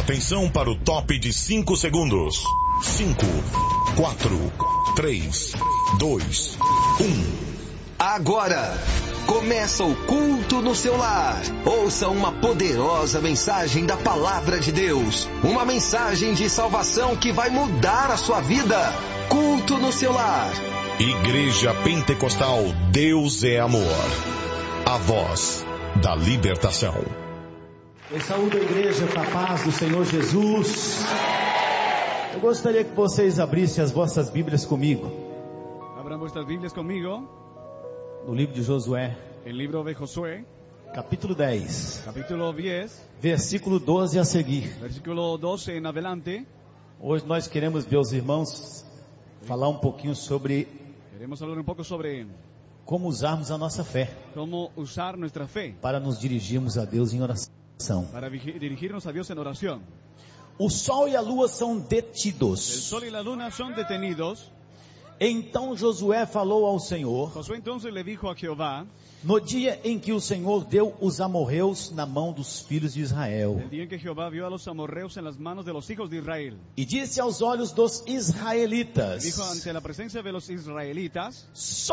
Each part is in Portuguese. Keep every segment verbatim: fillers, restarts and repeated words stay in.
Atenção para o top de cinco segundos. cinco, quatro, três, dois, um. Agora começa o culto no seu lar. Ouça uma poderosa mensagem da palavra de Deus. Uma mensagem de salvação que vai mudar a sua vida. Culto no seu lar. Igreja Pentecostal Deus é Amor. A voz da libertação. Eu saúdo a igreja com a paz do Senhor Jesus. Eu gostaria que vocês abrissem as vossas Bíblias comigo. Abran vuestras Biblias conmigo. No livro de Josué, El libro de Josué, capítulo dez, capítulo diez, versículo doze a seguir. versículo doce en adelante. Hoje nós queremos, meus irmãos, falar um pouquinho sobre Queremos hablar un poco sobre como usarmos a nossa fé cómo usar nuestra fe para nos dirigirmos a Deus em oração. para dirigirnos a Dios en oración. O sol e a lua são El detidos. sol y la luna son detenidos. Então Josué falou ao Senhor, Josué entonces le dijo a Jehová, no dia em que o Senhor deu os amorreus na mão dos filhos de Israel, el día en que Jehová vio a los amorreos en las manos de los hijos de Israel, e disse aos olhos dos israelitas: dijo ante la presencia de los israelitas: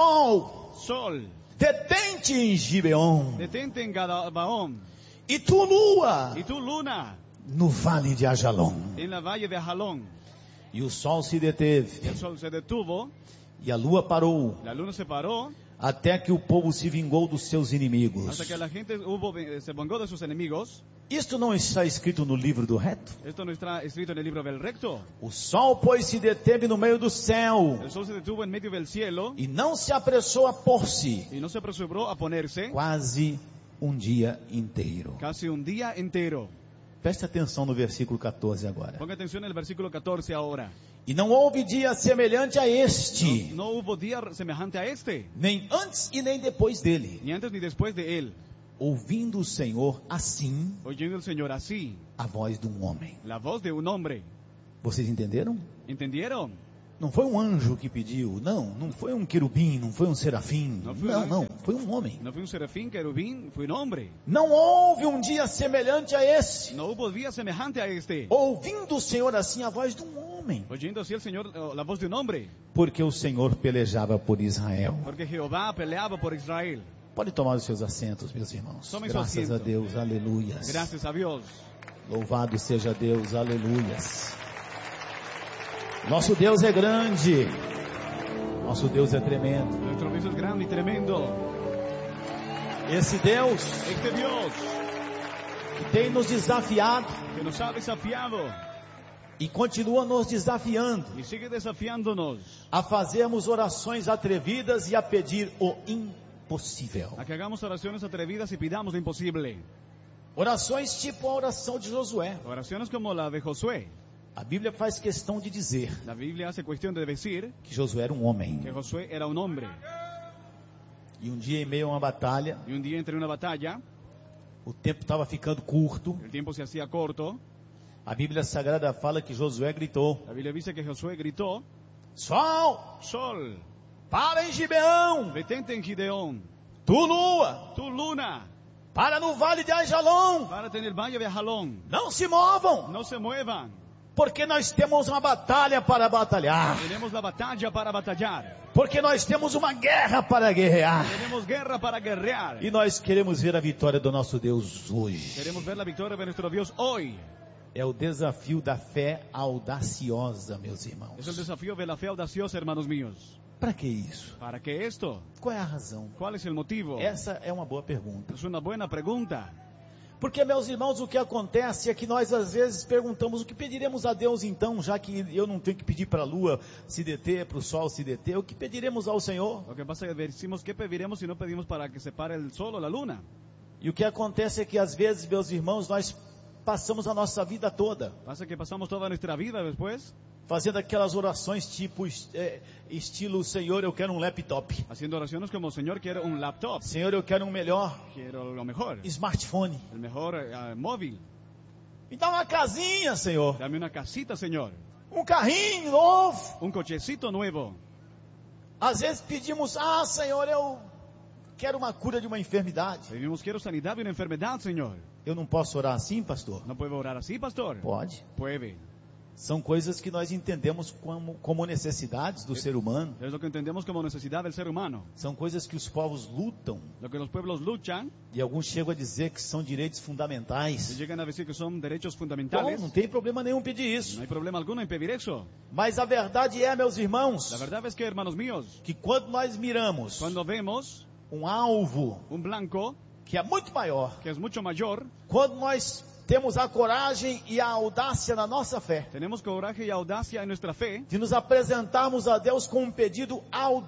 Sol, Sol, detente em Gibeon, detente en Gadabaón, e tu lua y tu luna no vale de Ajalon. en la valle de Ajalón. E o sol se deteve, El sol se detuvo, e a lua parou, la luna se paró, até que o povo se vingou dos seus inimigos. hasta que la gente hubo, se vengó de sus enemigos. Isto não está escrito no livro do reto? Esto no está escrito en el libro del recto. O sol, pois, se deteve no meio do céu, El sol se detuvo en medio del cielo e não se apressou a pôr-se, y no se apresuró a ponerse quase um dia inteiro. casi un día entero. Preste atenção no versículo catorze agora. Ponga atención en el versículo catorce ahora. E não houve dia semelhante a este, No, no hubo día semejante a este, nem antes e nem depois dele. ni antes ni después de él, Ouvindo o Senhor assim oyendo el Señor así, a voz de um homem. la voz de un hombre. Vocês entenderam? ¿Entendieron? Não foi um anjo que pediu, não, não foi um querubim, não foi um serafim, Não foi um não, anjo. não, foi um homem. No fue un serafín, querubín, fue un hombre. Não houve um dia semelhante a esse. No hubo día semejante a este, Ouvindo o Senhor assim a voz de um homem, oyendo así el Señor oh, la voz de un hombre, porque o Senhor pelejava por Israel. porque Jehová peleaba por Israel. Pode tomar os seus assentos, meus irmãos. Tomem seu Graças a assento. Deus, aleluias. Gracias a Dios. Louvado seja Deus, aleluias. Nosso Deus é grande, nosso Deus é tremendo. Nuestro Dios es grande y tremendo. Esse Deus Este Dios que tem nos desafiado que nos ha desafiado e continua nos desafiando y sigue desafiándonos a fazermos orações atrevidas e a pedir o impossível. a que hagamos oraciones atrevidas y pidamos lo imposible. Orações tipo a oração de Josué. Oraciones como la de Josué. A Bíblia faz questão de dizer La Biblia hace cuestión de decir que Josué era um homem. que Josué era un hombre. E um dia, em meio a uma batalha, Y un día entre una batalla, o tempo estava ficando curto. el tiempo se hacía corto. A Bíblia Sagrada fala que Josué gritou: La Biblia dice que Josué gritó: Sol, Sol, para em Gibeão, detente en Gideón. tu lua, Tu luna, para no vale de Ajalon. párate en el valle de Ajalón. Não se movam, No se muevan. porque nós temos uma batalha para batalhar. Tenemos la batalla para batallar. Porque nós temos uma guerra para guerrear. Tenemos guerra para guerrear. E nós queremos ver a vitória do nosso Deus hoje. Queremos ver la victoria de nuestro Dios hoy. É o desafio da fé audaciosa, meus irmãos. Es el desafío de la fe audaciosa, hermanos míos. Para que isso? ¿Para qué esto? Qual é a razão? ¿Cuál es el motivo? Essa é uma boa pergunta. Es una buena pregunta. Porque, meus irmãos, o que acontece é que nós às vezes perguntamos: o que pediremos a Deus então, já que eu não tenho que pedir para a lua se deter, para o sol se deter, o que pediremos ao Senhor? Lo que pasa es que decimos, ¿qué pediremos si no pedimos para que se pare el sol o la luna? E o que acontece é que às vezes, meus irmãos, nós passamos a nossa vida toda Pasa que pasamos toda nuestra vida después fazendo aquelas orações tipo é, estilo: Senhor, eu quero um laptop. haciendo oraciones como: Señor, quiero un laptop, Senhor, eu quero um melhor quiero lo mejor, smartphone. el mejor eh, móvil. Me dá uma casinha, Senhor. Dame una casita, Señor, Um carrinho novo. un cochecito nuevo. Às vezes pedimos: ah, Senhor, eu quero uma cura de uma enfermidade. Pedimos, quiero sanidad de una enfermedad, Señor. Eu não posso orar assim, pastor? ¿No puedo orar así, pastor? Pode. Puede. São coisas que nós entendemos como, como necessidades do ser humano. Es lo que entendemos como necesidad del ser humano. São coisas que os povos lutam. Lo que los pueblos luchan, E alguns chegam a dizer que são direitos y fundamentais. llegan a decir que son derechos Bom, fundamentales. não tem problema nenhum pedir isso. No hay problema alguno en pedir eso. Mas a verdade é, meus irmãos, La verdad es que, hermanos míos, que quando nós miramos cuando vemos um alvo un blanco que é muito maior, que es mucho mayor, quando nós temos a coragem e a audácia na nossa fé, tenemos coraje y audacia en nuestra fe, de nos apresentarmos a Deus com um pedido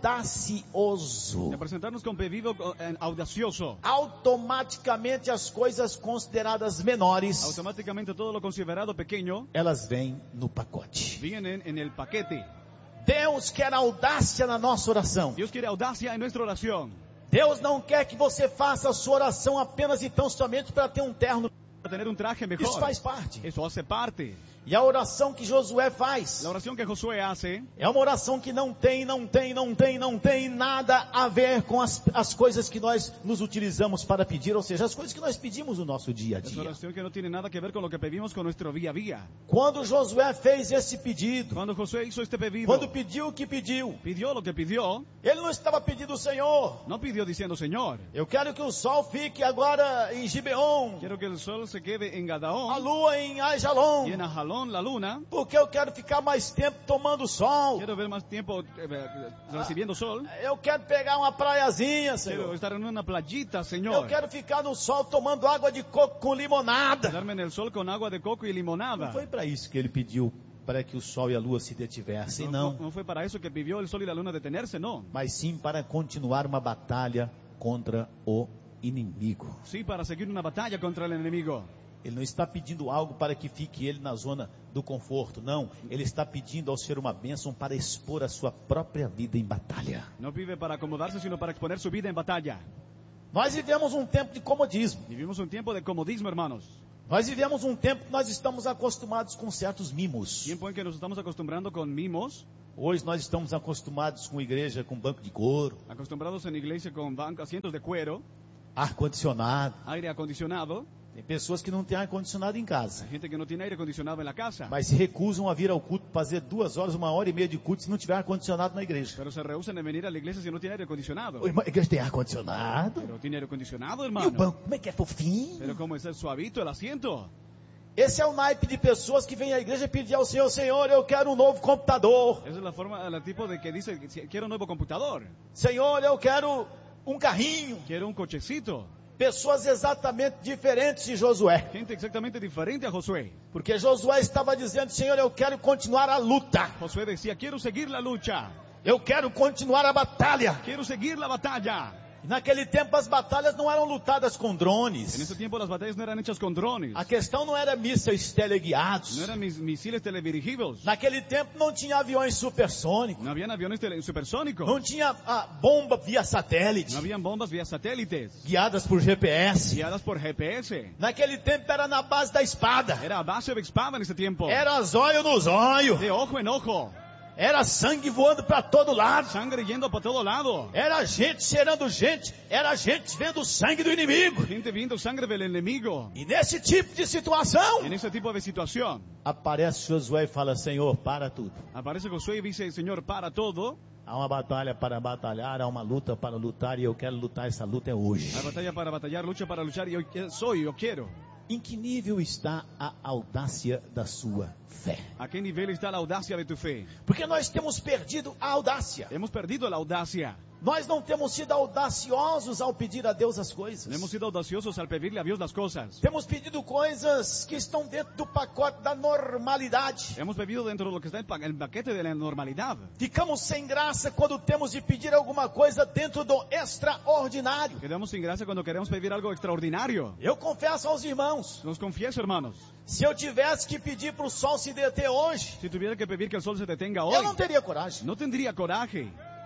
audacioso, de presentarnos con pedido eh, audacioso, automaticamente as coisas consideradas menores, automáticamente todo lo considerado pequeño elas vêm no pacote. viene en el paquete. Deus quer audácia na nossa oração. Dios quiere audacia en nuestra oración. Deus não quer que você faça a sua oração apenas e tão somente para ter um terno. Para tener un traje mejor. Isso faz parte. Eso hace parte. E a oração que Josué faz La oración que Josué hace é uma oração que não tem, não tem, não tem, não tem nada a ver com as, as coisas que nós nos utilizamos para pedir, ou seja, as coisas que nós pedimos no nosso dia a es dia. una oración que no tiene nada que ver con lo que pedimos con nuestro día a día. Quando Josué fez esse pedido, Cuando Josué hizo este pedido, quando pediu o que pediu, pidió lo que pidió, ele não estava pedindo, Senhor, no pidió diciendo, Señor, eu quero que o sol fique agora em Gibeon, quiero que el sol se quede en a Gadaón lua em Aijalon, y en Ajalón la luna. porque eu quero ficar mais tempo tomando sol. Quiero ver más tiempo eh, recibiendo sol. Eu quero pegar uma praiazinha, Quiero Senhor. estar en una playita, Eu Señor. quero ficar no sol tomando água de coco com limonada. Quedarme en el sol con agua de coco y limonada. Não foi para isso que ele pediu, para que o sol e a lua se detivessem, No, não. no fue para eso que pidió el sol y la luna detenerse, no. Mas sim para continuar uma batalha contra o inimigo. Sí, para seguir una batalla contra el enemigo. Ele não está pedindo algo para que fique ele na zona do conforto, não. Ele está pedindo ao ser uma bênção para expor a sua própria vida em batalha. No pide para acomodarse, sino para exponer su vida en batalla. Nós vivemos um tempo de comodismo. Vivimos un tiempo de comodismo, hermanos. Nós vivemos um tempo que nós estamos acostumados com certos mimos. Tiempo en que nos estamos acostumbrando con mimos, Hoje nós estamos acostumados com igreja com banco de couro, acostumbrados en iglesia con bancos, asientos de cuero, ar-condicionado. aire acondicionado. Tem pessoas que não têm ar-condicionado em casa, Hay gente que no tiene aire acondicionado en la casa, mas se recusam a vir ao culto, fazer duas horas, uma hora e meia de culto, se não tiver ar-condicionado na igreja. pero se rehusan en venir a la iglesia si no tiene aire acondicionado. Ô, irmão, a igreja tem ar-condicionado? Pero tiene aire acondicionado, E o hermano. banco, como é que é fofinho? Pero cómo es el suavito el asiento. Esse é o naipe de pessoas que vêm à igreja pedir ao Senhor, Senhor, eu quero um novo computador. Esa es la forma, el tipo de que dice, quiero un nuevo computador, Senhor, eu quero um carrinho. quiero un cochecito. Pessoas exatamente diferentes de Josué. Gente exactamente diferente a Josué. Porque Josué estava dizendo, Senhor, eu quero continuar a luta. Josué decía, quiero seguir la lucha, Eu quero continuar a batalha. quiero seguir la batalla. E naquele tempo as batalhas não eram lutadas com En drones. ese tiempo las batallas no eran hechas con drones, A questão não era mísseis teleguiados. no eran mis- misiles teledirigidos, Naquele tempo não tinha aviões supersônicos. no habían aviones tele- supersónicos, Não tinha ah, bomba via satélite, no habían bombas vía satélites, guiadas por G P S. guiadas por G P S. Naquele tempo era na base da espada. Era a base de espada en ese tiempo, Era zóio no zóio. de ojo en ojo, Era sangue voando para todo lado. sangre yendo por todo lado, Era gente cheirando gente. Era gente vendo o sangue do inimigo. gente viendo sangre del enemigo. E nesse tipo de situação, En ese tipo de situación, aparece Josué e fala, Senhor, para tudo. aparece Josué y dice, Señor, para todo. Há uma batalha para batalhar, há uma luta para lutar e eu quero lutar, essa luta é hoje. Hay batalla para batallar, lucha para luchar y hoy soy, yo quiero. Em que nível está a audácia da sua fé? ¿A qué nivel está la audacia de tu fe? Porque nós temos perdido a audácia. Hemos perdido la audacia. Nós não temos sido audaciosos ao pedir a Deus as No coisas. hemos sido audaciosos al pedirle a Dios las cosas. Temos pedido coisas que estão dentro do pacote da normalidade. Hemos bebido dentro de lo que está en pa- el paquete de la normalidad. Ficamos sem graça quando temos de pedir alguma coisa dentro do extraordinário. Quedamos sin gracia cuando queremos pedir algo extraordinario. Eu confesso aos irmãos, Los confieso, hermanos. se eu tivesse que pedir para o sol se deter hoje, Si tuviera que pedir que el sol se detenga eu hoy, não teria coragem. no tendría coraje.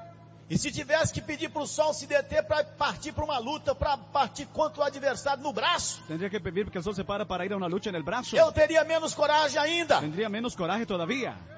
E se tivesse que pedir para o sol se deter para partir para uma luta, para partir contra o adversário no braço, Tendría que pedir que el sol se para para ir a una lucha en el brazo. eu teria menos coragem ainda. Tendría menos coraje todavía.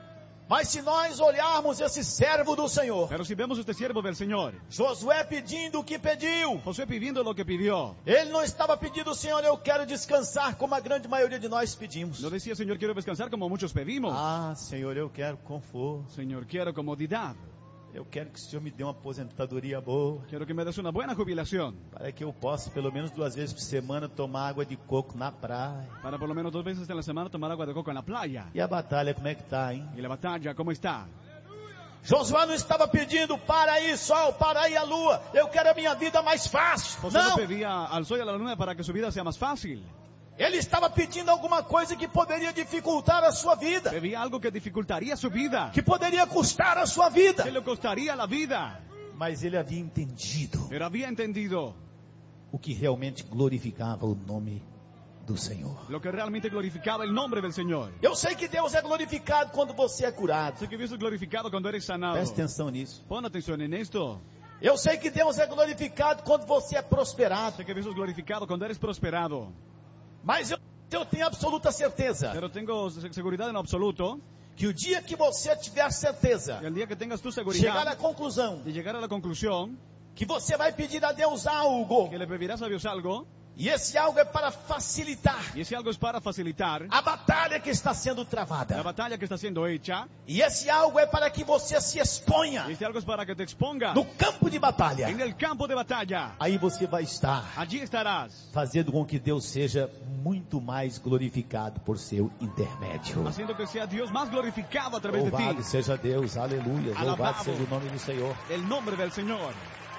Mas se nós olharmos esse servo do Senhor, Pero si vemos este siervo del Señor, Josué pedindo o que pediu, Josué pidiendo lo que pidió, ele não estava pedindo, Senhor, eu quero descansar, como a grande maioria de nós pedimos. no decía, Señor, quiero descansar como muchos pedimos. Ah, Senhor, eu quero conforto. Señor, quiero comodidad. Eu quero que o Senhor me dê uma aposentadoria boa, Quiero que me des una buena jubilación, para que eu possa, pelo menos duas vezes por semana, tomar água de coco na praia. para por lo menos dos veces en la semana tomar agua de coco en la playa. E a batalha, como é que tá, hein? Y la batalla, ¿cómo está? Josué não estava pedindo, para aí sol, para aí a lua, eu quero a minha vida mais fácil. José no Não, pedía al sol y a la luna para que su vida sea más fácil. ele estava pedindo alguma coisa que poderia dificultar a sua vida, Pedía algo que dificultaría su vida, que poderia custar a sua vida. que le costaría la vida. Mas ele havia entendido Pero había entendido o que realmente glorificava o nome do Senhor. lo que realmente glorificaba el nombre del Señor. Eu sei que Deus é glorificado quando você é curado. Sé que Dios es glorificado cuando eres sanado. Preste atenção nisso. Pon atención en esto. Eu sei que Deus é glorificado quando você é prosperado. Sé que Dios es glorificado cuando eres prosperado. Mas eu, eu tenho absoluta certeza Pero tengo se- seguridad en lo absoluto que o dia que você tiver certeza, que el día que tengas tu chegar seguridad à conclusão y llegar a la conclusión que você vai pedir a Deus algo, que le pedirás a Dios algo, e esse algo é para facilitar y ese algo es para facilitar a batalha que está sendo la travada. batalla que está siendo hecha, E esse algo é para que você se exponha y ese algo es para que te exponga no campo de batalha. en el campo de batalla. Aí você vai estar Allí estarás, fazendo com que Deus seja muito mais glorificado por seu intermédio. haciendo que sea Dios más glorificado a través de Louvado ti. seja Deus, aleluia. Louvado Alabado. seja o nome do Senhor. El nombre del Señor.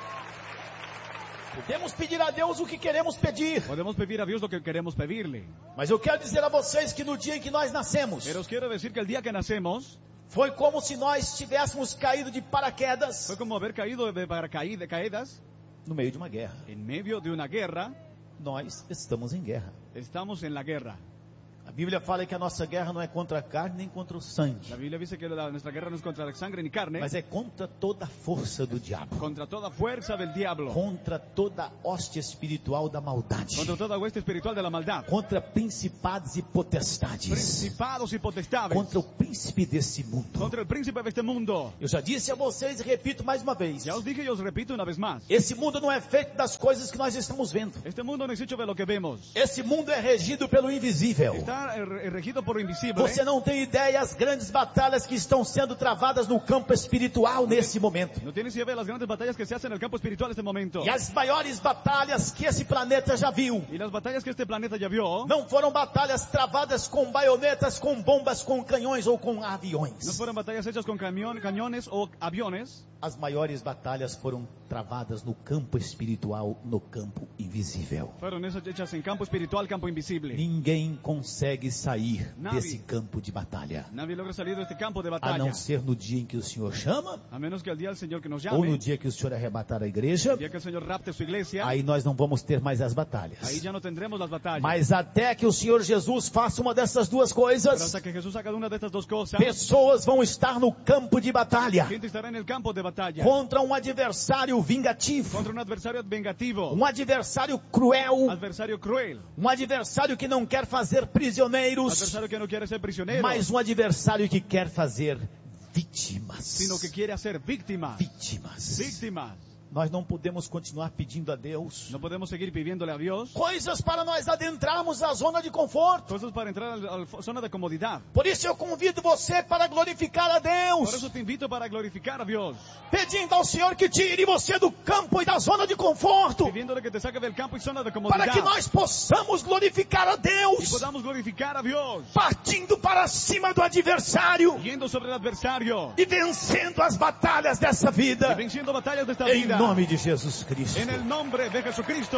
Podemos pedir a Deus o que queremos pedir, Podemos pedir a Dios lo que queremos pedirle. mas eu quero dizer a vocês que no dia em que nós nascemos, Pero os quiero decir que el día que nacemos foi como se nós tivéssemos caído de paraquedas fue como haber caído de paracaídas caídas no meio de uma guerra. en medio de una guerra. Nós estamos em guerra. Estamos en la guerra. A Bíblia fala que a nossa guerra não é contra a carne nem contra o sangue, La Biblia dice que la- nuestra guerra no es contra la sangre ni carne, mas é contra toda a força do diabo, contra toda fuerza del diablo, contra toda a hóstia espiritual da maldade, contra toda hueste espiritual de la maldad, contra principados e potestades, principados y potestades, contra o príncipe desse mundo. contra el príncipe de este mundo. Eu já disse a vocês e repito mais uma vez, Ya os dije y os repito una vez más. esse mundo não é feito das coisas que nós estamos vendo. Este mundo no es hecho de lo que vemos. Esse mundo é regido pelo invisível. Está eh, re- regido por lo invisible. Você não tem ideia as grandes batalhas que estão sendo travadas no campo espiritual nesse momento. No tienes idea de las grandes batallas que se hacen en el campo espiritual en este momento. E as maiores batalhas que esse planeta já viu Y las batallas que este planeta ya vio não foram batalhas travadas com baionetas, com bombas, com canhões ou com no aviões. fueron batallas hechas con camión, cañones o aviones. As maiores batalhas foram travadas no campo espiritual, no campo invisível. Fueron esas hechas en campo espiritual, campo invisible. Ninguém consegue sair Nadie. desse campo de batalha, Nadie logra salir de este campo de a batalla. não ser no dia em que o Senhor chama, A menos que el día del Señor que nos ou no llame, dia que o Senhor arrebatar a igreja. el día que el Señor rapte su iglesia, Aí nós não vamos ter mais as ahí batalhas. ya no tendremos las batallas. Mas até que o Senhor Jesus faça uma dessas duas Pero coisas, hasta que Jesús haga una de estas dos cosas, pessoas vão estar no campo de batalha gente estará en el campo de batalla contra um adversário vingativo, contra un adversario vengativo, um adversário cruel, adversario cruel, um adversário que não quer fazer prisioneiros, adversario que no quiere ser prisionero, mas um adversário que quer fazer vítimas. sino que quiere hacer víctimas. Vítimas. Víctimas. Nós não podemos continuar pedindo a Deus No podemos seguir pidiéndole a Dios coisas para nós adentrarmos a zona de conforto. cosas para entrar a la zona de comodidad. Por isso eu convido você para glorificar a Por Deus, eso te invito para glorificar a Dios, pedindo ao Senhor que tire você do campo e da zona de conforto, pidiéndole que te saque del campo y zona de para comodidad que nós possamos glorificar a y Deus, podamos glorificar a Dios, partindo para cima do adversário yendo sobre el adversario e vencendo as batalhas dessa y vida, venciendo batallas de esta em vida. nome de Jesus Cristo. En el nombre de Jesucristo.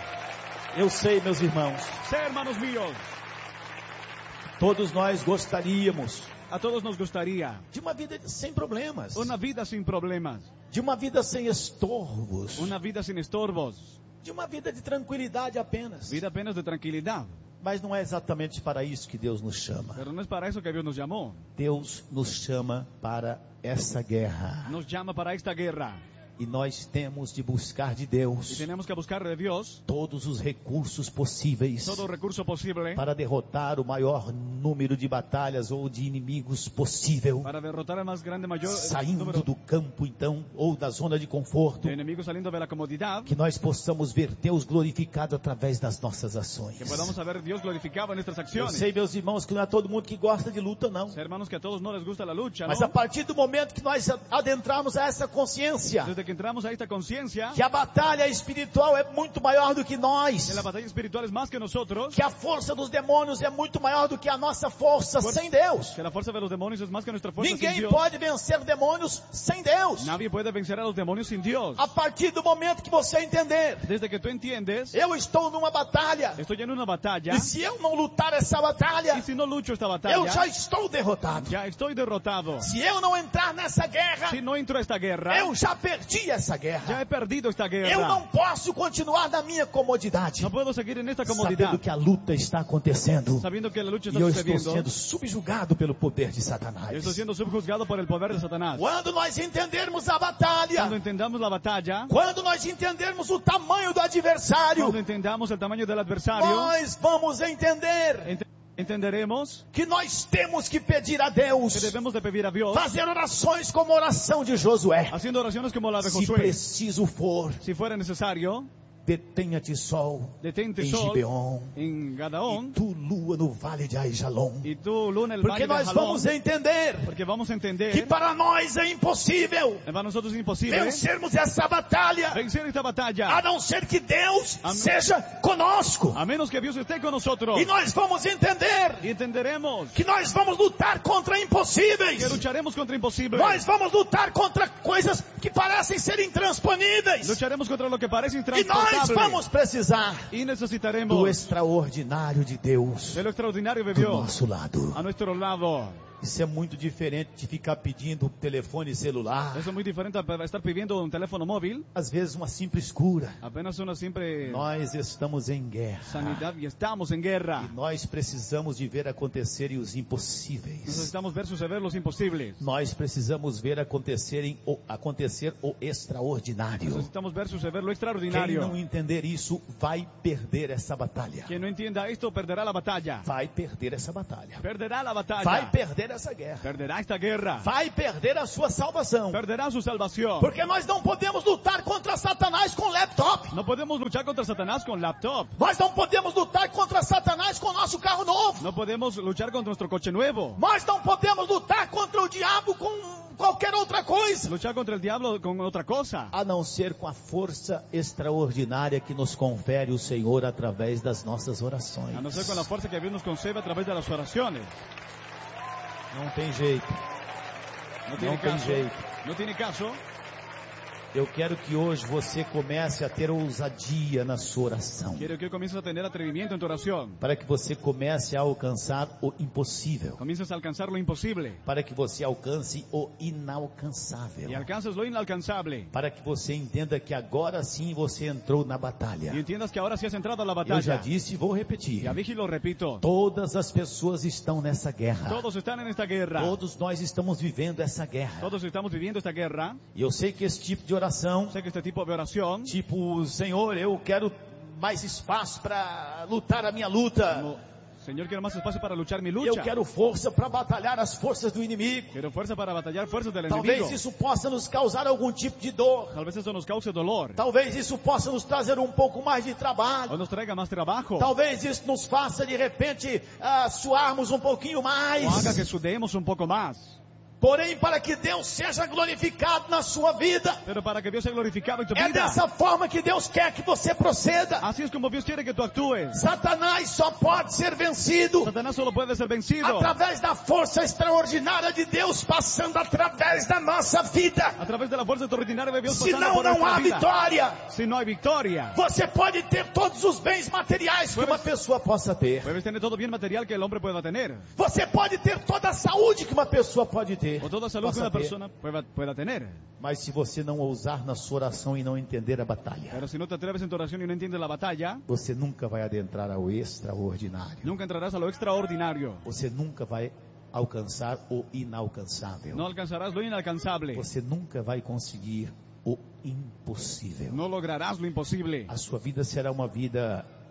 Eu sei, meus irmãos, Sé, hermanos míos, todos nós gostaríamos a todos nos gustaría de uma vida sem problemas, una vida sin problemas, de uma vida sem estorvos, una vida sin estorbos, de uma vida de tranquilidade apenas. vida apenas de tranquilidad. Mas não é exatamente para isso que Deus nos chama. Pero no es para eso que Dios nos llamó. Deus nos chama para essa guerra. Nos llama para esta guerra. E nós temos de buscar de Y Deus tenemos que buscar de Dios todos os recursos possíveis todo recurso posible para derrotar o maior número de batalhas ou de inimigos possível, para derrotar el más grande, mayor eh, saindo número do campo então, ou da zona de conforto, de enemigos saliendo de la comodidad, que nós possamos ver Deus glorificado através das nossas ações. que podamos ver Dios glorificado en nuestras Eu acciones. sei, meus irmãos, que não é todo mundo que gosta de luta, não. Sé, hermanos, que a todos no les gusta la lucha, Mas ¿no? a partir do momento que nós adentramos a essa consciência, Desde que entramos a esta conciencia, que a batalha espiritual é muito maior do que nós, que la batalla espiritual es más que nosotros, que a força dos demônios é muito maior do que a nossa força Força- sem Deus. que la fuerza de los demonios es más que nuestra fuerza sin Ninguém Dios. pode vencer demônios sem Deus. Nadie puede vencer a los demonios sin Dios. A partir do momento que você entender, Desde que tú entiendes, eu estou numa batalha, estoy en una batalla, e se eu não lutar essa batalha, y si no lucho esta eu batalla, já estou derrotado. ya estoy derrotado. Se eu não entrar nessa guerra, Si no entro a esta guerra, eu já perdi essa ya guerra. he perdido esta Eu guerra. não posso continuar na minha comodidade, No puedo seguir en esta sabendo comodidad, que a luta está acontecendo sabiendo que la lucha e está eu estou sucediendo. sendo subjugado pelo poder de Yo Satanás. estoy siendo subjuzgado por el poder de Satanás. Quando nós entendermos a batalha, Cuando entendamos la batalla, quando nós entendermos o tamanho do adversário, cuando entendamos el tamaño del adversario, nós vamos entender ent- entenderemos que nós temos que pedir a que Deus, debemos de pedir a Dios, fazer orações como a oração de Josué. haciendo oraciones como la de Se Josué. preciso for, Si fuera necesario, detenha-te sol detente em sol Gibeon en e Gadaón, tu lua no vale de Aijalon. y tú luna en el Porque valle de nós Jalón, vamos entender porque vamos a que entender para nós é impossível que para nosotros es imposible vencermos essa batalha, vencer esta a batalla, não ser que Deus Amém. seja conosco. a menos que Dios esté con nosotros. E nós vamos entender Y entenderemos que nós vamos lutar contra impossíveis. que lucharemos contra imposibles. Nós vamos lutar contra coisas que parecem ser intransponíveis. Lucharemos contra lo que parece E nós intransportable. vamos precisar Y do necesitaremos extraordinário de Deus de lo extraordinario de do Dios nosso lado. a nuestro lado. Isso é muito diferente de ficar pedindo telefone celular. Eso es muy diferente a estar pidiendo un teléfono móvil, Às vezes uma simples cura. apenas una simple Nós estamos em guerra. sanidad y estamos en guerra. E nós precisamos de ver acontecerem os impossíveis. Necesitamos ver suceder los imposibles. Nós precisamos ver acontecerem o, acontecer o extraordinário. Necesitamos ver suceder lo Quem extraordinario. não entender isso vai perder essa batalha. Quien no entienda esto perderá la batalla. Vai perder essa batalha. Perderá la batalla. Vai perder essa guerra. Perderá esta guerra. Vai perder a sua salvação. Perderá su salvación. Porque nós não podemos lutar contra Satanás com laptop. No podemos luchar contra Satanás con laptop. Nós não podemos lutar contra Satanás com nosso carro novo. No podemos luchar contra nuestro coche nuevo. Nós não podemos lutar contra o diabo com qualquer outra coisa, Luchar contra el diablo con otra cosa. a não ser com a força extraordinária que nos confere o Senhor através das nossas orações. A no ser con la fuerza que Dios nos concede a través de las oraciones. Não tem jeito. No tiene No tem caso. jeito. No tiene caso. Eu quero que hoje você comece a ter ousadia na sua oração, Quiero que hoy comiences a tener atrevimiento en tu oración. para que você comece a alcançar o impossível, Comiences a alcanzar lo imposible. para que você alcance o inalcançável, Y alcances lo inalcanzable. para que você entenda que agora sim você entrou na batalha. Y entiendas que ahora sí has entrado a la Eu já batalla. disse e vou repetir. Ya dije y lo repito. Todas as pessoas estão nessa guerra. Todos están en esta guerra. Todos nós estamos vivendo essa guerra. Todos estamos viviendo esta guerra. E eu sei que esse tipo de oração, Sé que este tipo de oración, tipo, Senhor, eu quero mais espaço para lutar a minha luta. como, Señor, quiero más espacio para luchar mi Eu lucha. quero força para batalhar as forças do inimigo. Quiero fuerza para batallar fuerzas del Talvez enemigo. isso possa nos causar algum tipo de dor. Tal vez eso nos cause dolor. Talvez isso possa nos trazer um pouco mais de O trabalho. nos traiga más trabajo. Talvez isso nos faça de repente ah, suarmos um pouquinho mais. O haga que sudemos un poco más. Porém, para que Deus seja glorificado na sua vida, Pero para que Dios sea glorificado en tu é vida. dessa forma que Deus quer que você proceda. Así es como Dios quiere que tú actúes. Satanás só pode ser vencido Satanás solo puede ser vencido através da força extraordinária de Deus passando através da nossa vida. a través de la fuerza extraordinaria de Dios pasando Senão por não nuestra há vida. vitória. Si no hay victoria. Você pode ter todos os bens materiais que uma pessoa possa ter. Puedes tener todo bien material que el hombre pueda tener. Você pode ter toda a saúde que uma pessoa pode ter. O toda salud que Possa una ter. persona pueda, pueda tener. Mas se você não ousar na sua oração e não entender a batalha, Pero si no te atreves en tu oración y no entiendes la batalla, você nunca vai adentrar ao extraordinário. nunca entrarás a lo extraordinario. Você nunca vai alcançar o inalcançável. No alcanzarás lo inalcanzable. Você nunca vai conseguir o impossível. No lograrás lo imposible. A sua vida será uma vida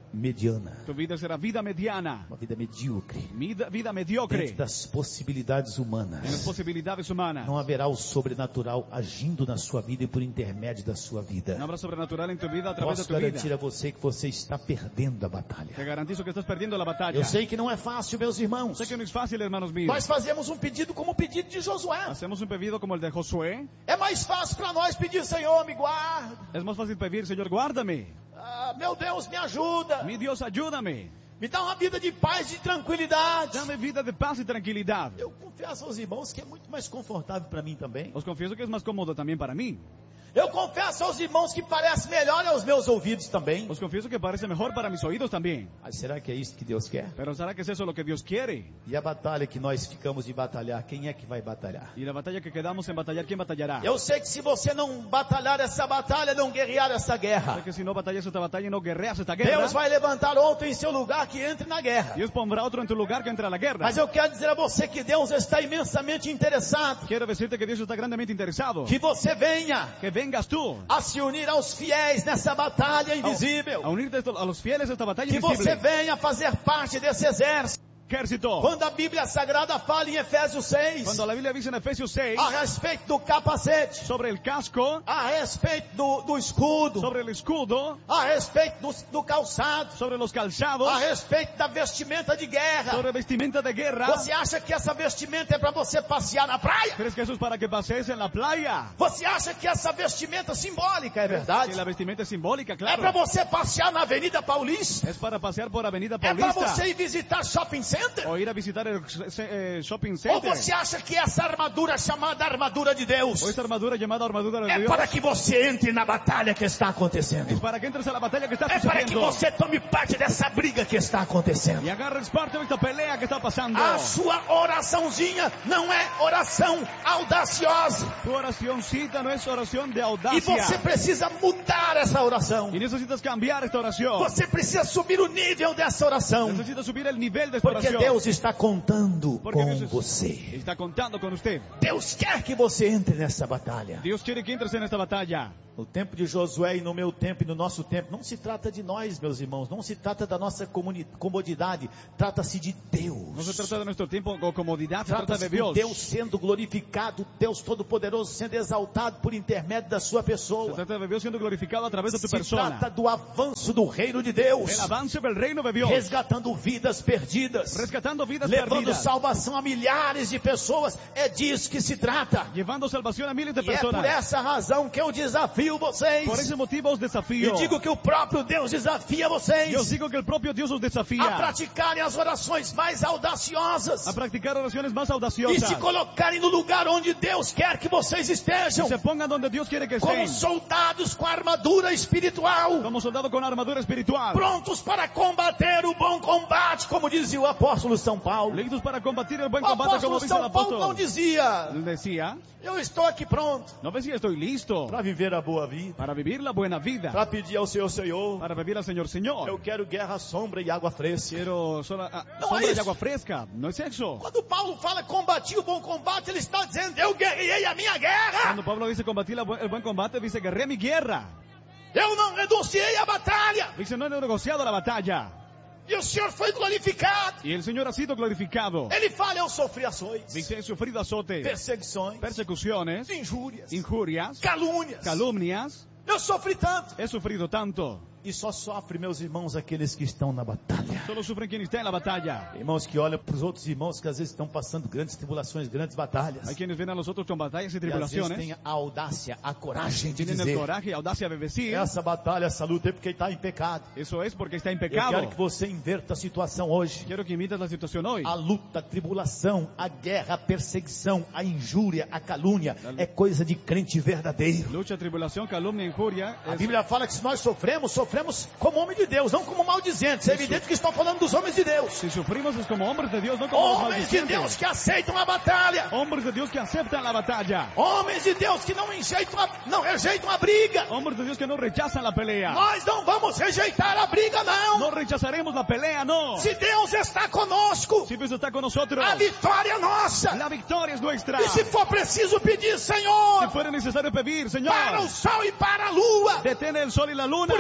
mediana. Tu vida será vida mediana. Uma vida medíocre. Vida, vida mediocre. Dentro das possibilidades humanas. En las posibilidades humanas. Não haverá o sobrenatural agindo na sua vida e por intermédio da sua vida. No habrá sobrenatural en tu vida a través Posso de tu vida. garantir a você que você está perdendo a Te batalha. garantizo que estás perdiendo la batalla. Eu sei que não é fácil, meus irmãos. Sé que no es fácil, hermanos míos. Nós fazemos um pedido como o pedido de Josué. Hacemos un pedido como el de Josué. É mais fácil para nós pedir, Senhor, me guarda. Es más fácil pedir, Señor, guárdame. Ah, meu Deus, me ajuda. Mi Dios, ayúdame. Me dá uma vida de paz e tranquilidade. Dame vida de paz y tranquilidad. Eu confesso aos irmãos que é muito mais confortável para mim também. Os confieso que es más cómodo también para mí. Eu confesso aos irmãos que parece melhor aos meus ouvidos também. Os confieso que parece mejor para mis oídos también. Mas será que é isso que Deus quer? Pero ¿será que es eso lo que Dios quiere? E a batalha que nós ficamos de batalhar, quem é que vai batalhar? Y la batalla que quedamos en batallar, ¿quién batallará? Eu sei que se você não batalhar essa batalha, não guerrear essa guerra, Sé que si no batallas esta batalla y no guerreas esta guerra, Deus vai levantar outro em seu lugar que entre na guerra. Dios pondrá otro en tu lugar que entre a la guerra. Mas eu quero dizer a você que Deus está imensamente interessado Quiero decirte que Dios está grandemente interesado. que você venha Que vengas tú a se unir aos fiéis nessa batalha invisível. a unirte a los fieles a esta batalla Que você invisible. venha fazer parte desse exército. Ejército. Quando a Bíblia Sagrada fala em Efésios seis, Cuando la Biblia dice en Efesios seis a respeito do capacete, sobre el casco, a respeito do, do escudo, sobre el escudo, a respeito do, do calçado, sobre los calzados, a respeito da vestimenta de guerra. sobre vestimenta de guerra. Você acha que essa vestimenta é para você passear na praia? ¿Crees que eso es para que pasees en la playa? Você acha que essa vestimenta simbólica é verdade? Que la vestimenta es simbólica, É claro. para você passear na Avenida Paulista? Es para pasear por Avenida É para Paulista. você ir visitar shopping center? O ir a visitar el eh, shopping Ou center. você acha que essa armadura chamada armadura de Deus O esta armadura llamada armadura de é Dios para que você entre na batalha que está acontecendo? es para que entres a la batalla que está É para que sucediendo você tome parte dessa briga que está acontecendo. y agarres parte de esta pelea que está pasando. A sua oraçãozinha não é oração audaciosa. Tu oracióncita no es oración de E audacia. você precisa mudar essa oração. Y necesitas cambiar esta oración. Você precisa subir o nível dessa oração. Necesitas subir el nivel de esta Porque oración. Deus está contando Porque com Dios es- você. está contando con usted. Deus quer que você entre nessa batalha. Dios quiere que entres en esta batalla. No tempo de Josué e no meu tempo e no nosso tempo, não se trata de nós, meus irmãos, não se trata da nossa comuni- comodidade, trata-se de Deus. No se trata de nuestro tiempo o comodidad, se trata Trata-se de do Dios. Deus sendo glorificado, Deus Todo-Poderoso sendo exaltado por intermédio da sua Se pessoa. trata de Dios siendo glorificado a través de tu Se persona. trata do avanço do reino de Deus, El avance del reino de Dios. resgatando vidas perdidas, Rescatando vidas levando perdidas. salvação a milhares de pessoas. É disso que se trata. Llevando salvación a miles de E é por personas. essa razão que eu desafio vocês. Por ese motivo os E desafío. digo que o próprio Deus desafia vocês Yo digo que el propio Dios os a desafía praticarem as orações mais audaciosas a practicar oraciones más e audaciosas. se colocarem no lugar onde Deus quer que vocês estejam, Y se pongan donde Dios quiere que como estén. soldados com armadura espiritual, Como soldado con armadura espiritual. prontos para combater o bom combate, como dizia o apóstolo São Paulo. Listos para combatir el buen O combate, como apóstolo dice el São Paulo não apóstol. dizia: Él decía, eu estou aqui pronto no ves si estoy listo para viver a boa vida, para vivir la buena vida. para pedir ao Senhor, Senhor, Para vivir al Señor, eu Señor. quero guerra, sombra e água fresca. Quiero sola, ah, No sombra es y eso. agua fresca. No es eso. Quando Paulo fala combati o bom combate, ele está dizendo: eu guerreei a minha guerra. Cuando Pablo dice combatir la bu- el buen combate, dice guerré mi guerra. Eu não renunciei à batalha. Dice no he negociado la batalla. E o Senhor foi glorificado. Y el Señor ha sido glorificado. Ele fala: eu sofri ações, Dice he sufrido azotes, perseguições, persecuciones, injúrias, injurias, calúnias. calumnias. Eu sofri tanto. He sufrido tanto. E só sofre, meus irmãos, aqueles que estão na batalha. Solo sufren quien está en la batalla. Irmãos que olham para os outros irmãos que às vezes estão passando grandes tribulações, grandes batalhas. Hay quienes ven a los otros con batallas y E às vezes tribulaciones. têm a audácia, a coragem de Tienen el dizer: coraje y audacia de decir. essa batalha, essa luta é porque está em pecado. Eso es porque está en Eu quero pecado. que você inverta a situação hoje. Quiero que imites la situación hoy. A luta, a tribulação, a guerra, a perseguição, a injúria, a calúnia é coisa de crente verdadeiro. Lucha, tribulación, calumnia, injuria. A Es, Bíblia fala que se nós sofremos, sofremos como homem de Deus, não como maldizentes. É evidente que estão falando dos homens de Deus. si sufrimos es como hombres de Dios, no como los Homens de Deus maldicientes. que aceitam a batalha. Hombres de Dios que aceptan la batalla. Homens de Deus que não rejeitam a, não rejeitam a briga. Hombres de Dios que no rechazan la pelea. Nós não vamos rejeitar a briga, não. No rechazaremos la pelea, no. Se Deus está conosco, Si Dios está con nosotros, a vitória é nossa. la victoria es nuestra. E se for preciso pedir, Si Senhor, fuera necesario pedir, Señor, para o sol e para a lua, detén el sol y la luna. porque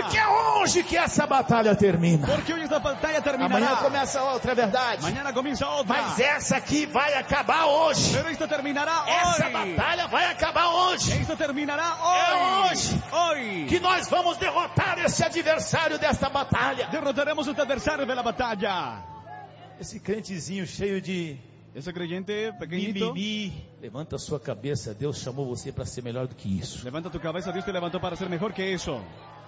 hoje que essa batalha termina. Porque hoy esta batalla terminará. Amanhã começa outra, é verdade. Mañana comienza otra. Mas essa aqui vai acabar hoje. Pero esta terminará hoy. Essa batalha vai acabar hoje. Esta terminará É hoy. hoje Hoy. que nós vamos derrotar esse adversário desta batalha. Derrotaremos este adversario de la batalla. Esse crentezinho cheio de Ese creyente pequeñito. mimimi. Levanta a sua cabeça, Deus chamou você para ser melhor do que isso. Levanta tu cabeza, Dios te levantó para ser mejor que eso.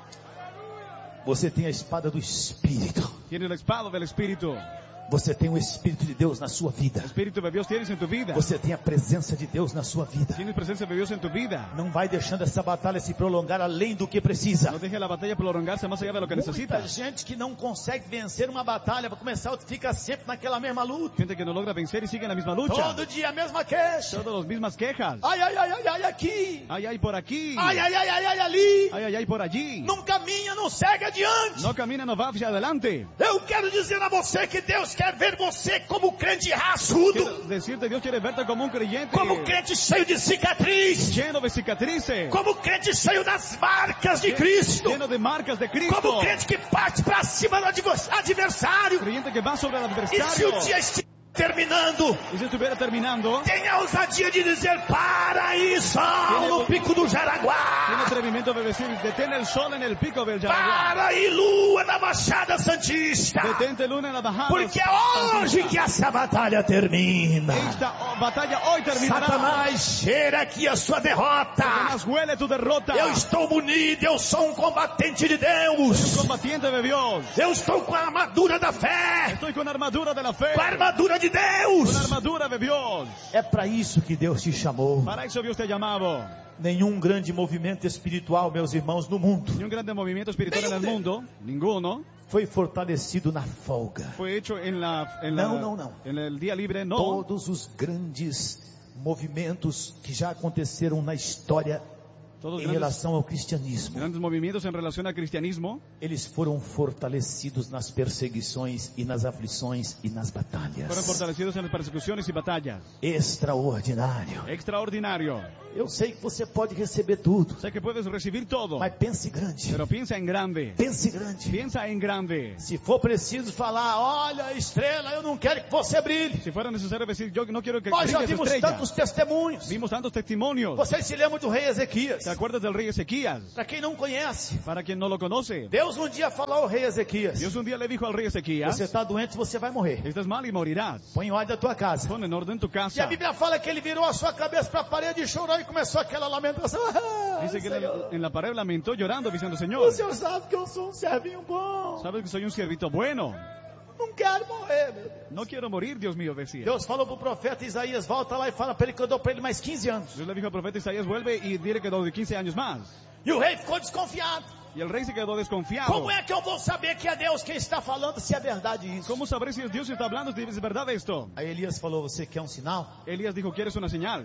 Você tem a espada do Espírito. Tienes la espada del Espíritu. Você tem o Espírito de Deus na sua vida. El Espíritu de Dios tienes en tu vida. Você tem a presença de Deus na sua vida. Tienes presencia de Dios en tu vida. Não vai deixando essa batalha se prolongar além do que precisa. No deje la batalla prolongarse más allá de lo que Muita necesitas. gente que não consegue vencer uma batalha, vai começar, fica sempre naquela mesma luta. Gente que no logra vencer y sigue en la misma lucha. Todo dia a mesma queixa. Todas las mismas quejas. Ai, ai, ai, ai, ai, aqui. Ay, ay, por aquí. Ai, ai, ai, ai, ai, ali. Ay, ay, ay, por allí. Não caminha, não segue adiante. No camina, no va hacia adelante. Eu quero dizer a você que Deus quer ver você como crente raçudo, Quiero decirte, Dios quiere verte como un creyente. como crente cheio de cicatriz, Lleno de cicatrices. como crente cheio das marcas de Cristo, Lleno de marcas de Cristo. como crente que parte para cima do advers- adversário. Creyente que va sobre el E se adversario. o dia estiver terminando, Y si estuviera terminando, tenha a ousadia de dizer: para aí, sol no pico do tiene Jaraguá, atrevimiento de decir, detén el sol en el pico del Jaraguá. para aí, lua na Baixada Santista, Detente luna en la bajada. porque é hoje que essa batalha termina. Esta oh, batalla hoy terminará. Satanás, cheira aqui a sua derrota. Satanás, huele tu derrota. Eu estou munido, eu sou um combatente de Deus. Combatiente de Dios. Eu estou com a armadura da fé, Estoy con armadura de la fe. com a armadura de Con Deus. armadura de Dios. É para isso que Deus te chamou. Para eso Dios te ha llamado. Nenhum grande movimento espiritual, meus irmãos, no mundo Ni un grande movimiento espiritual en el mundo, ninguno, foi fortalecido na folga. fue hecho en la, en la, No, no, no. en el día libre, no. Todos os grandes movimentos que já aconteceram na história Todos em grandes, relação ao cristianismo, grandes movimientos en relación al cristianismo, eles foram fortalecidos nas perseguições e nas aflições e nas fueron batalhas. fortalecidos en las persecuciones y batallas. Extraordinário. Extraordinario. Eu sei que você pode receber tudo, Sé que puedes recibir todo, mas pense grande. pero piensa en grande. Pense grande. Piensa en grande. Se for preciso falar: olha, estrela, eu não quero que você brilhe. Si fuera necesario decir, yo no quiero que Nós já brilles vimos estrella. tantos testemunhos. Vimos tantos testimonios. Vocês se lembram do rei Ezequias? ¿Te acuerdas del rey Ezequías? Para quem não conhece, Para quien no lo conoce, Deus um dia falou ao rei Ezequias: Dios un día le dijo al rei Ezequías, você está doente, você vai morrer. estás mal y morirás. Põe em ordem a tua casa. Pon en orden tu E a casa. Bíblia fala que ele virou a sua cabeça para a parede e chorou e começou aquela lamentação. Ah, Dice que Senhor, en la pared lamentó llorando diciendo, o Señor, Senhor sabe que eu sou um servinho bom. sabes que soy un siervito bueno. Não quero morrer, meu Deus. No quiero morir, Dios mío, decía. Deus falou para o profeta Isaías: volta lá e fala para ele que eu dou para ele mais quinze anos. Dios le dijo al profeta Isaías, vuelve y dile que doy quince años más. E o rei ficou desconfiado. Y el rey se quedó desconfiado. Como é que eu vou saber que é Deus quem está falando, se é verdade isso? ¿Cómo sabré si es Dios que está hablando, si es verdad esto? Aí Elias falou: você quer um sinal? Elías dijo, ¿quieres una señal?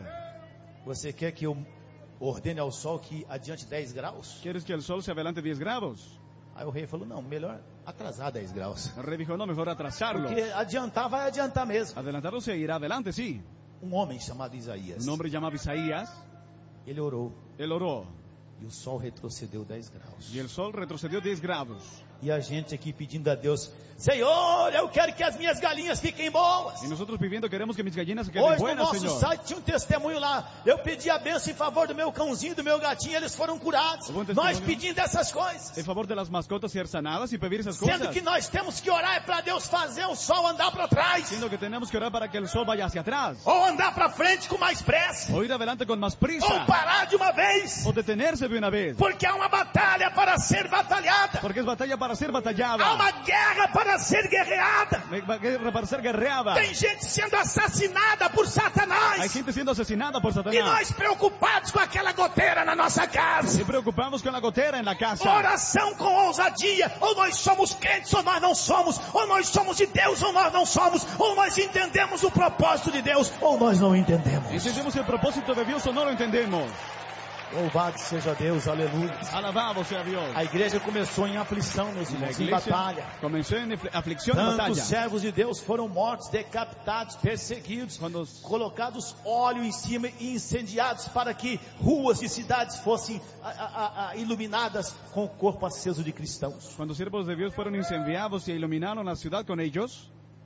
Você quer que eu ordene ao sol que adiante dez graus? ¿Quieres que el sol se adelante diez grados? Aí o rei falou: não, melhor atrasar dez graus. El rey dijo, no, mejor atrasarlo. Porque adiantar vai adiantar mesmo. Adelantarlo se irá adelante, sí. Um homem chamado Isaías, Un hombre llamado Isaías, ele orou él oró. e o sol retrocedeu dez graus. Y el sol retrocedió diez grados. E a gente aqui pedindo a Deus: Senhor, eu quero que as minhas galinhas fiquem boas. Y nosotros pidiendo, queremos que mis gallinas queden Hoje no buenas, nosso Señor. site tinha um testemunho lá. Eu pedi a bênção em favor do meu cãozinho, do meu gatinho, eles foram curados. Bom testemunho. Nós pedindo essas coisas. En favor de las mascotas ser sanadas y pedir esas Sendo cosas. que nós temos que orar é para Deus fazer o sol andar para trás. Siendo que tenemos que orar para que el sol vaya hacia atrás. Ou andar para frente com mais pressa. O ir adelante con más Ou prisa. parar de uma vez. O detenerse de una vez. Porque há uma batalha para ser batalhada. Porque es batalla para ser batallada. Há uma guerra para ser guerreada. Guerra para ser guerreada. Tem gente sendo assassinada por Hay Satanás. gente siendo asesinada por E Satanás. nós preocupados com aquela goteira na nossa casa. Y preocupamos con la gotera en la casa. Oração com ousadia. Ou nós somos crentes ou nós não somos. Ou nós somos de Deus ou nós não somos. Ou nós entendemos o propósito de Deus ou nós não entendemos. ¿Entendemos el propósito de Dios o no lo entendemos? Louvado seja Deus, aleluia. Alabado sea Dios. A igreja começou em aflição, meus La irmãos, em iglesia batalha. comenzó en afli- aflicción y Tantos batalla. servos de Deus foram mortos, decapitados, perseguidos, Quando- colocados óleo em cima e incendiados para que ruas e cidades fossem a, a, a, iluminadas com o corpo aceso de cristãos. Cuando siervos de Dios fueron incendiados y iluminaron la ciudad con ellos,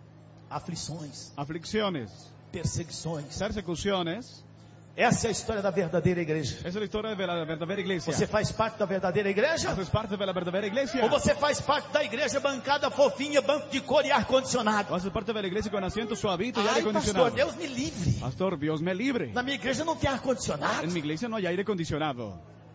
Aflições, aflicciones, perseguições. persecuciones. Essa é a história da verdadeira igreja. Esa es la historia de la verdadera iglesia. Você faz parte da verdadeira igreja? ¿Haces parte de la verdadera iglesia? Ou você faz parte da igreja bancada fofinha, banco de cor e ar-condicionado? ¿O haces parte de la iglesia con asiento suavito y aire Ai, pastor, acondicionado? Deus me livre. Pastor, Dios me libre. Na minha igreja não tem ar-condicionado. En mi iglesia no hay aire acondicionado.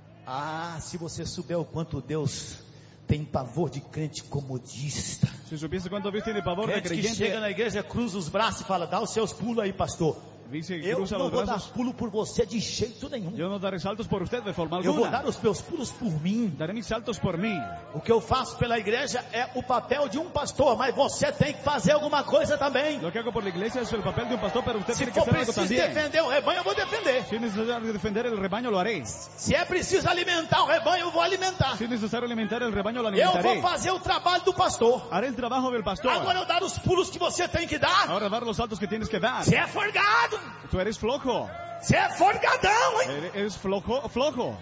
Ah, se você souber o quanto Deus tem pavor de crente comodista. Si supiese cuánto Dios tiene pavor de Crente que chega creyente, na igreja, cruza os braços e fala, dá os seus pulos aí, pastor. dice, Eu cruza não los vou dar brazos. pulo por você de jeito nenhum. Yo no daré saltos por usted de forma Eu vou dar alguna. os meus pulos por mim. Daré mis saltos por mí. O que eu faço pela igreja é o papel de um pastor, mas você tem que fazer alguma coisa também. Lo que hago por la iglesia es el papel de un pastor, pero usted Se tiene que for hacer algo preciso también. defender o rebanho, eu vou defender. Si es necesario defender el rebaño, lo haré. Se é preciso alimentar o rebanho, eu vou alimentar. Si es necesario alimentar el rebaño, lo Eu vou alimentaré. fazer o trabalho do pastor. Haré el trabajo del pastor. Agora eu dar os pulos que você tem que dar. Ahora dar los saltos que tienes que dar. Você é forgado. Tú eres flojo. Você é forgadão, hein? Eres- Eres flojo, flojo.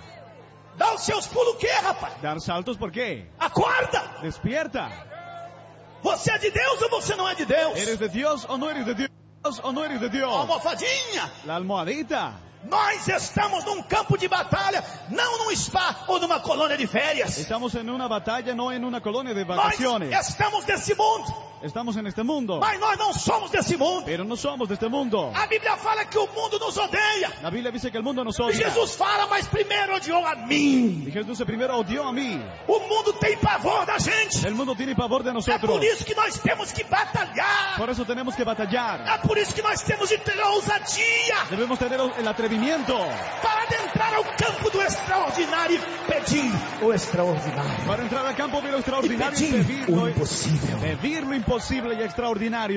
Dá os seus pulos o quê, rapaz? Dar saltos, ¿por qué? Acorda. Despierta. Você é de Deus ou você não é de Deus? ¿Eres de Dios o no eres de Dios? ¿O no eres de Dios? Almofadinha. La almohadita. Nós estamos num campo de batalha, não num spa ou numa colônia de férias. Estamos en una batalla, no en una colonia de Nós vacaciones. estamos nesse mundo, Estamos en este mundo, mas nós não somos desse mundo. pero no somos de este mundo. A Bíblia fala que o mundo nos odeia. La Biblia dice que el mundo nos E odia. Jesus fala, mas primeiro odiou a mim. Y Jesús primero odió a mí. O mundo tem pavor da gente. El mundo tiene pavor de É nosotros. por isso que nós temos que batalhar. Por eso tenemos que batallar. É por isso que nós temos de ter a ousadia Debemos tener el atrevimiento para adentrar ao campo do extraordinário e pedir o extraordinário. para entrar al campo de lo E extraordinario y pedir pedir o lo, impossível. pedir lo imposible y extraordinario.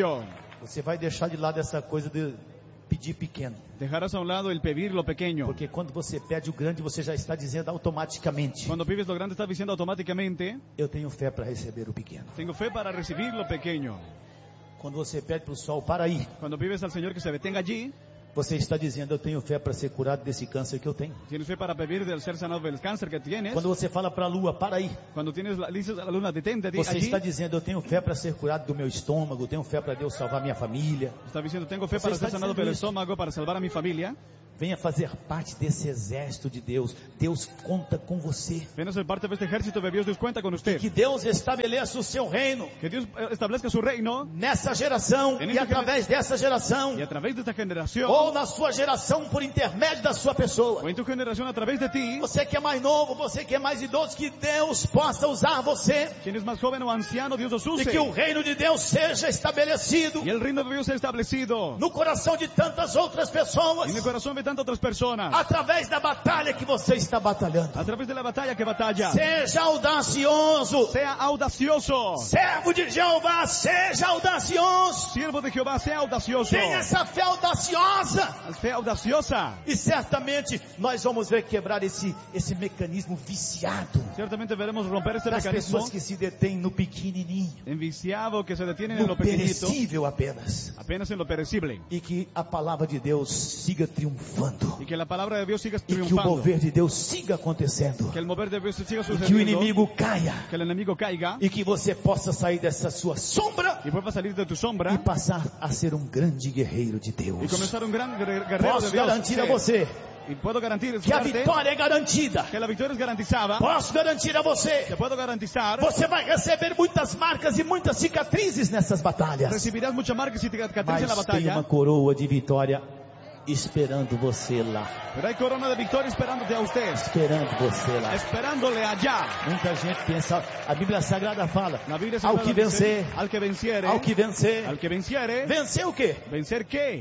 Você vai deixar de lado essa coisa de pedir pequeno. Dejarás a un lado el pedir lo pequeño. Porque quando você pede o grande, você já está dizendo automaticamente, Cuando pides lo grande estás diciendo automáticamente, eu tenho fé para receber o pequeno. tengo fe para recibir lo pequeño. Quando você pede para o sol, para aí, Cuando pides al Señor que se detenga allí, você está dizendo, eu tenho fé para ser curado desse câncer que eu tenho. tienes fe para pedir del ser sanado del cáncer que tienes. Quando você fala para a lua, para aí, Cuando tienes la, dices a la luna, detente di- você allí, está dizendo, eu tenho fé para ser curado do meu estômago, eu tenho fé para Deus salvar minha família. está diciendo, tengo fe Você para está ser sanado dizendo del isso. estómago, para salvar a mi familia. Venha fazer parte desse exército de Deus. Deus conta com você. Ven a ser parte de este ejército de Dios, Dios cuenta con usted. Que Deus estabeleça o seu reino Que Dios eh, establezca su reino nessa geração É e nessa através dessa geração, y a través de esta generación, ou na sua geração por intermédio da sua pessoa. o en tu generación a través de ti, Você que é mais novo, você que é mais idoso, que Deus possa usar você quien es más joven o anciano, Dios los use. e que o reino de Deus seja estabelecido Y el reino de Dios sea establecido no coração de tantas outras pessoas en el corazón de tantas otras personas, através da batalha que você está batalhando. a través de la batalla que batalla. Seja audacioso, Sea audacioso. servo de Jeová, seja audacioso. Siervo de Jehová, sea audacioso. Tenha essa fé audaciosa. Fe audaciosa. E certamente nós vamos ver quebrar esse, esse mecanismo viciado Ciertamente veremos romper este das mecanismo pessoas que se detêm no pequenininho, enviciado que se detiene en no lo pequeñito, perecível apenas. apenas en lo perecible. E que a palavra de Deus siga triunfando. Y que la palabra de Dios siga E que o triunfando. mover de Deus siga acontecendo. Que el mover de Dios siga E que o sucediendo. inimigo caia. Que el enemigo caiga E que você possa sair dessa sua sombra y pueda salir de tu sombra e passar a ser um grande guerreiro de y Deus. comenzar un gran guerre- guerrero de Posso Dios. garantir a Sí. você Y puedo garantir que a garantizarte vitória é garantida. que la victoria es garantizada. Posso garantir a você, Te puedo garantizar. você vai receber muitas marcas e muitas cicatrizes nessas batalhas. Recibirás muchas marcas y cicatrices Mas en la tem batalla. uma coroa de vitória esperando você lá. Pero hay corona de victoria esperándote a usted. Esperando você lá. Esperándole allá. Muita gente pensa, a Bíblia Sagrada fala, La Biblia ao Sagrada que dice, vencer, al que venciere, ao que vencer. al que venciere, Vencer o quê? vencer qué?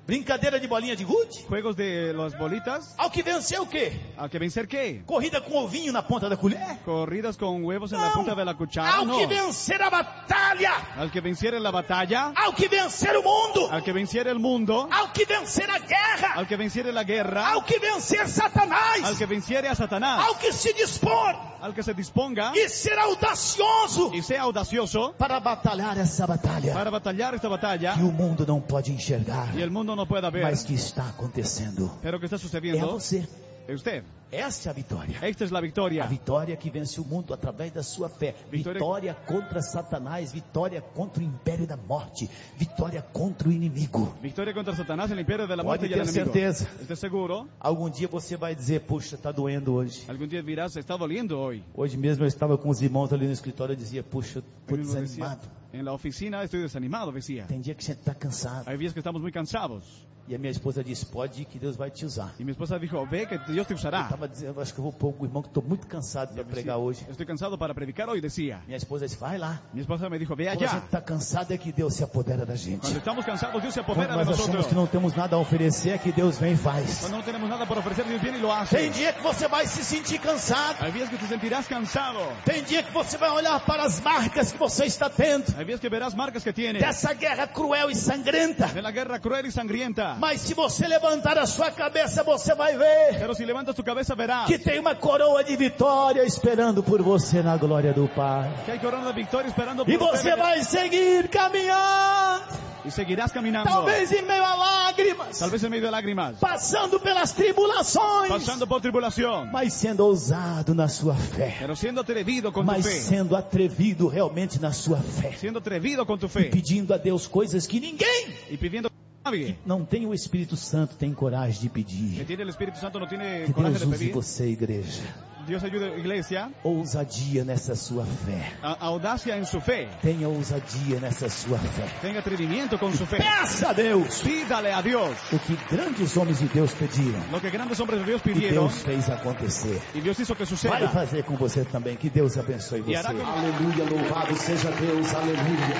Brincadeira de bolinha de gude? Juegos de las bolitas. Ao que vencer o quê? ¿Al que vencer qué? Corrida com ovinho na ponta da colher? Corridas con huevos en la Não. punta de la cuchara. Ao No. que vencer a batalha? Al que venciere la batalla. Ao que vencer o mundo? Al que venciere el mundo. Ao que vencer a guerra? Al que venciere la guerra. Ao que vencer Satanás? Al que venciere a Satanás. Ao que se dispor Al que se disponga e ser audacioso y sea audacioso para batalhar essa batalha para batallar esta batalla que o mundo não pode enxergar, y el mundo no pueda ver, mas que está acontecendo. pero que está É sucediendo. você. Es usted. Esta é a vitória. Esta es la A victoria. vitória que vence o mundo através da sua fé. Vitória- Vitória contra Satanás, vitória contra o império da morte, vitória contra o inimigo. Victoria contra Satanás, el imperio de la muerte Pode y el ter enemigo. certeza. ¿Esté seguro? Algum dia você vai dizer, puxa, está doendo hoje. Algún día dirás, está doliendo hoy. Hoje mesmo eu estava com os irmãos ali no escritório e dizia, puxa, estou Hoy mismo decía, desanimado. en la oficina estoy desanimado, decía. Tem dia que a gente está cansado. Hay días que estamos muy cansados. E a minha esposa disse, pode ir que Deus vai te usar. Y mi esposa dijo, ve que Dios te Eu usará. estava dizendo, acho que eu vou pôr o irmão que estou muito cansado para pregar hoje. Estoy cansado para predicar hoy, decía. Minha esposa disse, vai lá. Mi esposa me dijo, ve Quando a gente allá. está cansado é que Deus se apodera da gente. Cuando estamos cansados, Dios se Quando apodera de nós achamos nosotros. que não temos nada a oferecer, é que Deus vem e faz. Cuando no tenemos nada por ofrecer, Dios viene y lo Tem hace. dia que você vai se sentir cansado. Hay días que te sentirás cansado. Tem dia que você vai olhar para as marcas que você está tendo. Hay días que verás marcas que tienes Dessa guerra cruel e sangrenta. de la guerra cruel y sangrienta. Mas se você levantar a sua cabeça, você vai ver Pero si levantas tu cabeza, verás que tem uma coroa de vitória esperando por você na glória do Pai. que hay corona de victoria esperando por E usted. você vai seguir caminhando. Y seguirás caminando. Talvez em meio a lágrimas. Tal vez en medio de lágrimas. Passando pelas tribulações. Pasando por tribulación. Mas sendo ousado na sua fé. Pero siendo atrevido con tu Mas fe. sendo atrevido realmente na sua fé. Siendo atrevido con tu E fe. pedindo a Deus coisas que ninguém Y pidiendo que nadie não tem o Espírito Santo, tem coragem de que pedir. tiene el Espíritu Santo no tiene Que coraje Deus de use pedir. você, igreja. Dios ayude a la iglesia. Ousadia nessa sua fé. A- audacia en su fe. Tenha ousadia nessa sua fé. Tenga atrevimiento con su fe. Peça a Deus Pídale a Dios o que grandes homens de Deus pediram. lo que grandes hombres de Dios E pidieron. Deus fez acontecer. Y Dios hizo que Vai suceda. fazer com você também. Que Deus abençoe você. E hará com- Aleluia, louvado seja Deus. Aleluia.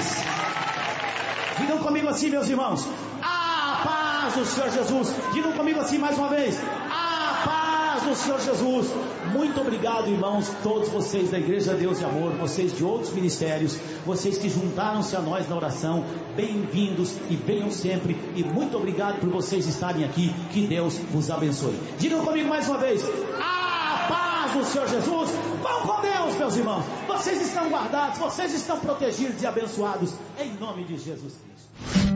Digam comigo assim, meus irmãos. A paz do Senhor Jesus. Digam comigo assim mais uma vez. A paz do Senhor Jesus. Muito obrigado, irmãos, todos vocês da Igreja Deus e Amor, vocês de outros ministérios, vocês que juntaram-se a nós na oração. Bem-vindos e venham sempre. E muito obrigado por vocês estarem aqui. Que Deus vos abençoe. Digam comigo mais uma vez. A paz do Senhor Jesus. Vão com Deus, meus irmãos. Vocês estão guardados, vocês estão protegidos e abençoados. Em nome de Jesus Cristo.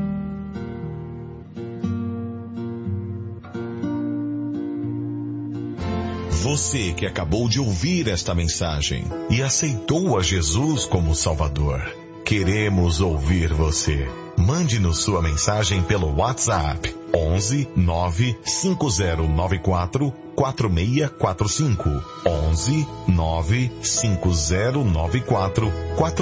Você que acabou de ouvir esta mensagem e aceitou a Jesus como Salvador, queremos ouvir você. Mande-nos sua mensagem pelo WhatsApp onze nove cinco zero nove quatro quatro seis quatro cinco onze nove cinco zero nove quatro quatro